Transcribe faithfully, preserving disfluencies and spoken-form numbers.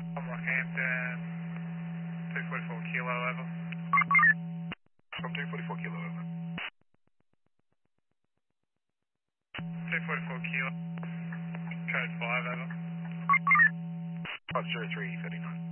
I'm Rockhampton, two forty-four kilo level. From two forty-four kilo over. two forty-four kilo, code five over. five zero three thirty-nine.